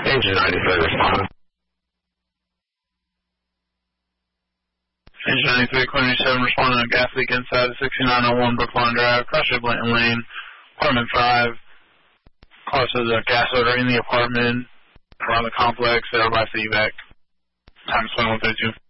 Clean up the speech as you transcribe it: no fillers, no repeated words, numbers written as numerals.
Engine 93 responding. Engine 93, Queen 7 responding on gas leak inside of 6901 Brookline Drive, cross Blanton Lane, apartment 5. Cause of the gas odor in the apartment, around the complex, everybody see you back. Time is 21:32.